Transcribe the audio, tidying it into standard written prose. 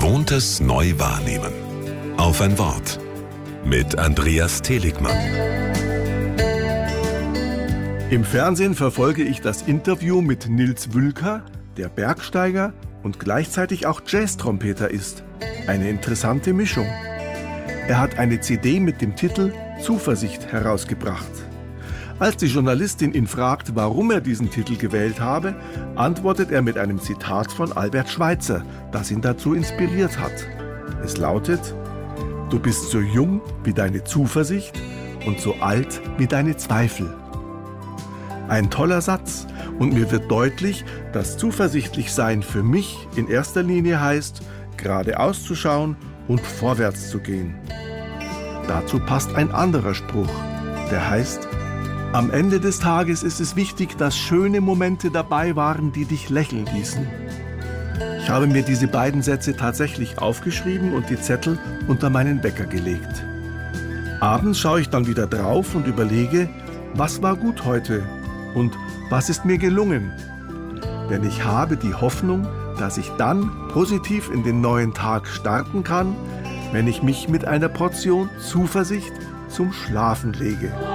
Gewohntes neu wahrnehmen. Auf ein Wort. Mit Andreas Seligmann. Im Fernsehen verfolge ich das Interview mit Nils Wülker, der Bergsteiger und gleichzeitig auch Jazztrompeter ist. Eine interessante Mischung. Er hat eine CD mit dem Titel Zuversicht herausgebracht. Als die Journalistin ihn fragt, warum er diesen Titel gewählt habe, antwortet er mit einem Zitat von Albert Schweitzer, das ihn dazu inspiriert hat. Es lautet: Du bist so jung wie deine Zuversicht und so alt wie deine Zweifel. Ein toller Satz, und mir wird deutlich, dass zuversichtlich sein für mich in erster Linie heißt, geradeaus zu schauen und vorwärts zu gehen. Dazu passt ein anderer Spruch, der heißt: Am Ende des Tages ist es wichtig, dass schöne Momente dabei waren, die dich lächeln ließen. Ich habe mir diese beiden Sätze tatsächlich aufgeschrieben und die Zettel unter meinen Wecker gelegt. Abends schaue ich dann wieder drauf und überlege, was war gut heute und was ist mir gelungen. Denn ich habe die Hoffnung, dass ich dann positiv in den neuen Tag starten kann, wenn ich mich mit einer Portion Zuversicht zum Schlafen lege.